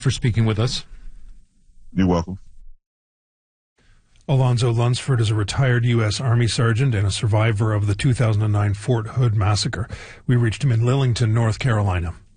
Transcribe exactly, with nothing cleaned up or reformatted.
For speaking with us. You're welcome. Alonzo Lunsford is a retired U S Army sergeant and a survivor of the two thousand nine Fort Hood massacre. We reached him in Lillington, North Carolina.